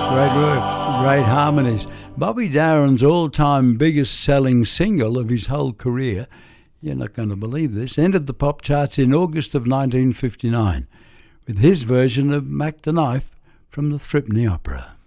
Great work, great harmonies. Bobby Darin's all-time biggest-selling single of his whole career, you're not going to believe this, entered the pop charts in August of 1959 with his version of Mac the Knife from the Thripney Opera.